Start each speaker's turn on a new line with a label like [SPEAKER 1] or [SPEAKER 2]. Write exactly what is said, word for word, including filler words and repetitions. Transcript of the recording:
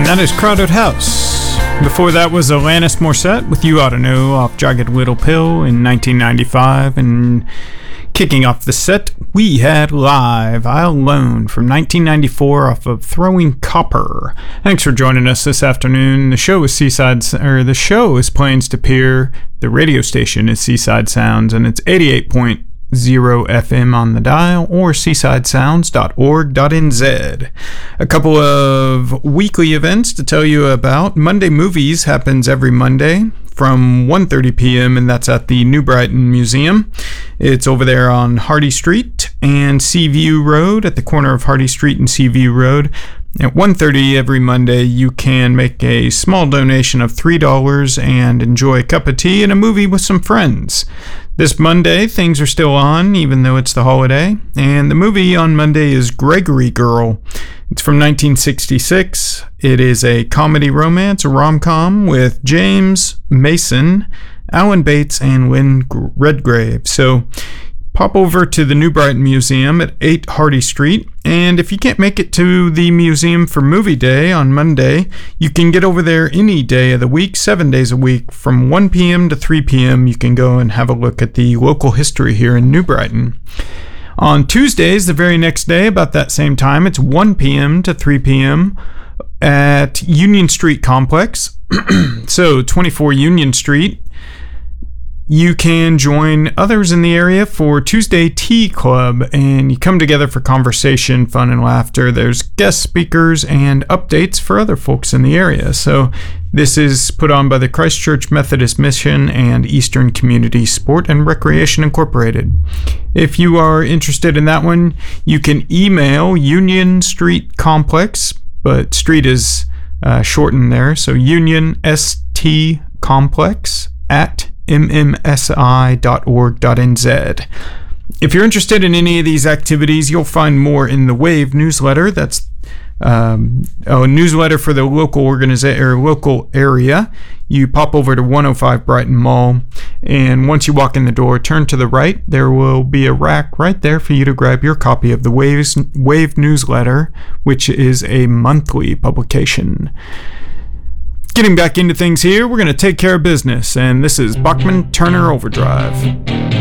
[SPEAKER 1] That is Crowded House. Before that was Alanis Morissette with You Ought to Know off Jagged Little Pill in nineteen ninety-five. And kicking off the set, we had Live, I Alone from nineteen ninety-four off of Throwing Copper. Thanks for joining us this afternoon. The show is Seaside, or the show is Plains to Pier. The radio station is Seaside Sounds, and it's eighty-eight point zero F M on the dial or seaside sounds dot org dot n z. A couple of weekly events to tell you about. Monday Movies happens every Monday from one thirty p.m. and that's at the New Brighton Museum. It's over there on Hardy Street and Seaview Road, at the corner of Hardy Street and Seaview Road. At one thirty every Monday, you can make a small donation of three dollars and enjoy a cup of tea and a movie with some friends. This Monday, things are still on, even though it's the holiday. And the movie on Monday is Gregory Girl. It's from nineteen sixty-six. It is a comedy romance, a rom-com with James Mason, Alan Bates, and Lynn Redgrave. So pop over to the New Brighton Museum at eight Hardy Street, and if you can't make it to the museum for movie day on Monday, you can get over there any day of the week, seven days a week, from one p.m. to three p.m. You can go and have a look at the local history here in New Brighton. On Tuesdays, the very next day, about that same time, it's one p.m. to three p.m. at Union Street Complex. So twenty-four Union Street. You can join others in the area for Tuesday Tea Club, and you come together for conversation, fun, and laughter. There's guest speakers and updates for other folks in the area. So this is put on by the Christchurch Methodist Mission and Eastern Community Sport and Recreation Incorporated. If you are interested in that one, you can email Union Street Complex, but street is uh, shortened there, so Union S T Complex at m m s i dot org dot n z. If you're interested in any of these activities, you'll find more in the Wave newsletter. That's um, a newsletter for the local organiza- or local area. You pop over to one oh five Brighton Mall, and once you walk in the door, turn to the right. There will be a rack right there for you to grab your copy of the Waves, Wave newsletter, which is a monthly publication. Getting back into things here, we're going to take care of business, and this is Bachman Turner Overdrive.